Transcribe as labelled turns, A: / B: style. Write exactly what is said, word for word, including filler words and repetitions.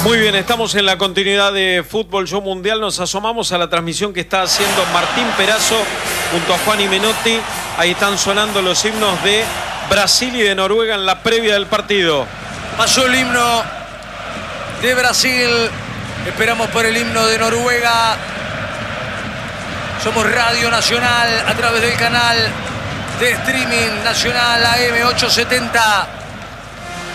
A: Muy bien, estamos en la continuidad de Fútbol Show Mundial. Nos asomamos a la transmisión que está haciendo Martín Perazo junto a Juan y Menotti. Ahí están sonando los himnos de Brasil y de Noruega en la previa del partido.
B: Pasó el himno de Brasil. Esperamos por el himno de Noruega. Somos Radio Nacional a través del canal de streaming nacional A M ochocientos setenta.